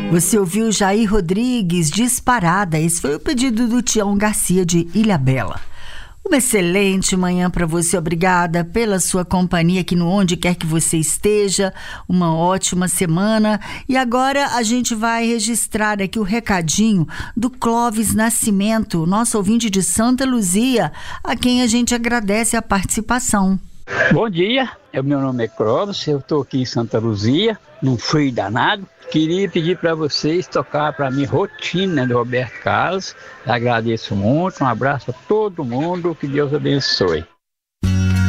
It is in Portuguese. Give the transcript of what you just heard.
Você ouviu Jair Rodrigues, Disparada. Esse foi o pedido do Tião Garcia de Ilhabela. Uma excelente manhã para você, obrigada pela sua companhia aqui no Onde Quer Que Você Esteja, uma ótima semana. E agora a gente vai registrar aqui o recadinho do Clóvis Nascimento, nosso ouvinte de Santa Luzia, a quem a gente agradece a participação. Bom dia, meu nome é Clóvis, eu estou aqui em Santa Luzia, num frio danado. Queria pedir para vocês tocar para mim Rotina do Roberto Carlos. Agradeço muito, um abraço a todo mundo, que Deus abençoe.